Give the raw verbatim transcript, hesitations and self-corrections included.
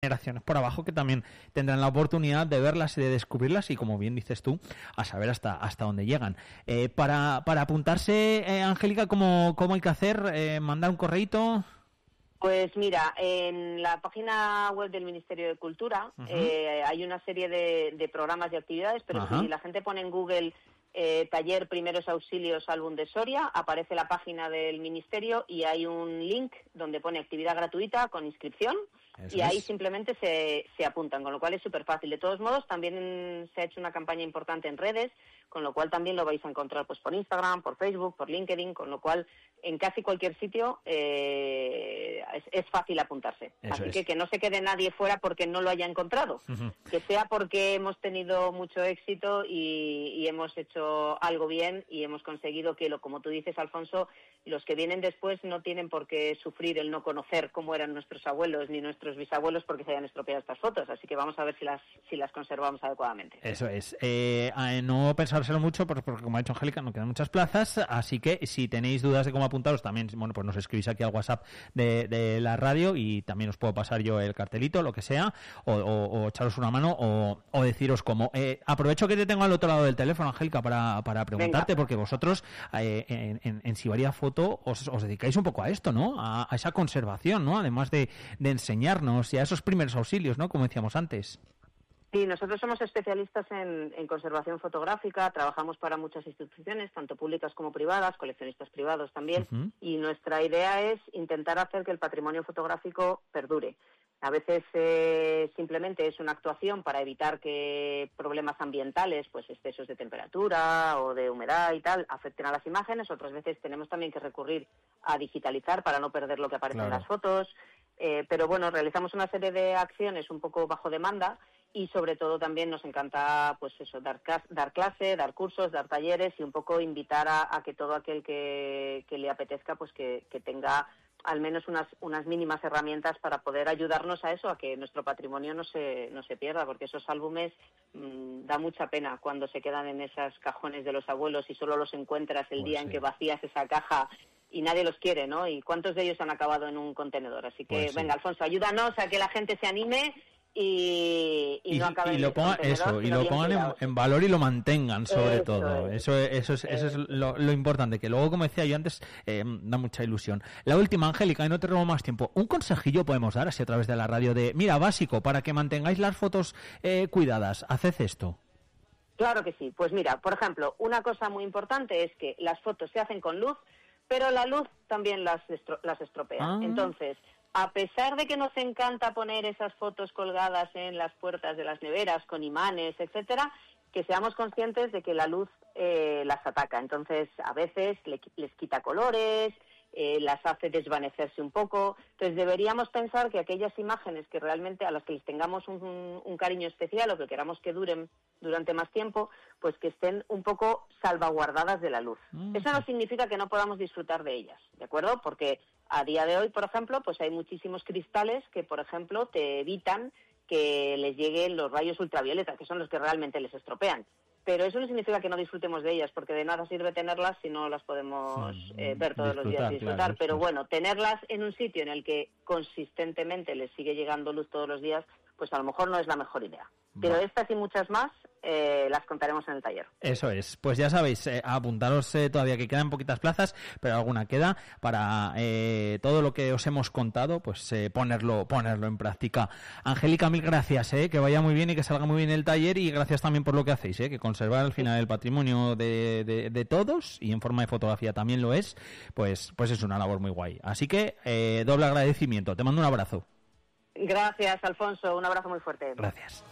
generaciones por abajo que también tendrán la oportunidad de verlas y de descubrirlas y, como bien dices tú, a saber hasta hasta dónde llegan. Eh, para para apuntarse, eh, Angélica, ¿cómo, ¿cómo hay que hacer? Eh, ¿Mandar un correíto? Pues mira, en la página web del Ministerio de Cultura uh-huh. eh, hay una serie de, de programas y actividades, pero uh-huh. si la gente pone en Google eh, taller primeros auxilios álbum de Soria, aparece la página del Ministerio y hay un link donde pone actividad gratuita con inscripción. Eso y ahí es. simplemente se, se apuntan, con lo cual es súper fácil. De todos modos, también se ha hecho una campaña importante en redes, con lo cual también lo vais a encontrar pues por Instagram, por Facebook, por LinkedIn, con lo cual en casi cualquier sitio eh, es, es fácil apuntarse. Eso Así es. que que no se quede nadie fuera porque no lo haya encontrado, uh-huh. que sea porque hemos tenido mucho éxito y, y hemos hecho algo bien y hemos conseguido que, lo como tú dices, Alfonso, los que vienen después no tienen por qué sufrir el no conocer cómo eran nuestros abuelos ni nuestros bisabuelos porque se hayan estropeado estas fotos. Así que vamos a ver si las si las conservamos adecuadamente. Eso es. Eh, no pensárselo mucho porque, porque, como ha dicho Angélica, no quedan muchas plazas. Así que si tenéis dudas de cómo apuntaros, también, bueno, pues nos escribís aquí al WhatsApp de, de la radio y también os puedo pasar yo el cartelito, lo que sea, o, o, o echaros una mano o, o deciros cómo. Eh, aprovecho que te tengo al otro lado del teléfono, Angélica, para, para preguntarte, Venga. porque vosotros eh, en, en, en Siberia Foto os, os dedicáis un poco a esto, ¿no? A, a esa conservación, ¿no? Además de, de enseñarnos y a esos primeros auxilios, ¿no? Como decíamos antes. Sí, nosotros somos especialistas en, en conservación fotográfica, trabajamos para muchas instituciones, tanto públicas como privadas, coleccionistas privados también, uh-huh. y nuestra idea es intentar hacer que el patrimonio fotográfico perdure. A veces eh, simplemente es una actuación para evitar que problemas ambientales, pues excesos de temperatura o de humedad y tal, afecten a las imágenes. Otras veces tenemos también que recurrir a digitalizar para no perder lo que aparece claro. en las fotos. Eh, pero bueno, realizamos una serie de acciones un poco bajo demanda y sobre todo también nos encanta pues eso, dar, dar clase, dar cursos, dar talleres y un poco invitar a, a que todo aquel que, que le apetezca pues que, que tenga al menos unas unas mínimas herramientas para poder ayudarnos a eso, a que nuestro patrimonio no se no se pierda, porque esos álbumes mmm, da mucha pena cuando se quedan en esos cajones de los abuelos y solo los encuentras el pues día sí. en que vacías esa caja y nadie los quiere, ¿no? Y cuántos de ellos han acabado en un contenedor. Así que, pues sí. venga, Alfonso, ayúdanos a que la gente se anime y, y, y no acaben y lo pongan eso y lo pongan en, en valor y lo mantengan sobre eso todo es. eso eso es eso es lo, lo importante, que luego, como decía yo antes, eh, da mucha ilusión. La última, Angélica, y no te robo más tiempo, un consejillo podemos dar así a través de la radio de mira, básico para que mantengáis las fotos eh, cuidadas, haced esto. Claro que sí. Pues mira, por ejemplo, una cosa muy importante es que las fotos se hacen con luz, pero la luz también las estro- las estropea. Ah. Entonces, a pesar de que nos encanta poner esas fotos colgadas en las puertas de las neveras con imanes, etcétera, que seamos conscientes de que la luz eh, las ataca. Entonces, a veces le, les quita colores, eh, las hace desvanecerse un poco. Entonces, deberíamos pensar que aquellas imágenes que realmente a las que les tengamos un, un cariño especial o que queramos que duren durante más tiempo, pues que estén un poco salvaguardadas de la luz. Mm. Eso no significa que no podamos disfrutar de ellas, ¿de acuerdo? Porque a día de hoy, por ejemplo, pues hay muchísimos cristales que, por ejemplo, te evitan que les lleguen los rayos ultravioleta, que son los que realmente les estropean. Pero eso no significa que no disfrutemos de ellas, porque de nada sirve tenerlas si no las podemos eh, ver todos los días y disfrutar. Claro, pero bueno, tenerlas en un sitio en el que consistentemente les sigue llegando luz todos los días, pues a lo mejor no es la mejor idea. Pero bueno, estas y muchas más eh, las contaremos en el taller. Eso es. Pues ya sabéis, eh, apuntaros eh, todavía, que quedan poquitas plazas, pero alguna queda, para eh, todo lo que os hemos contado, pues eh, ponerlo ponerlo en práctica. Angélica, mil gracias, eh, que vaya muy bien y que salga muy bien el taller, y gracias también por lo que hacéis, eh, que conservar al final el patrimonio de, de, de todos, y en forma de fotografía también lo es, pues, pues es una labor muy guay. Así que eh, doble agradecimiento. Te mando un abrazo. Gracias, Alfonso. Un abrazo muy fuerte. Gracias.